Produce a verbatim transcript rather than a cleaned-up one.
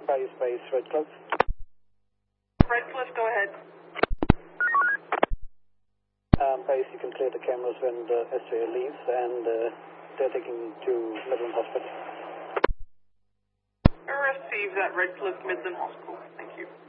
Bayou Space, Redcliffe. Redcliffe, go ahead. Um, Bayou, you can clear the cameras when the S J A leaves, and uh, they're taking to Midland Hospital. Receive that, Redcliffe, Midland Hospital. Thank you.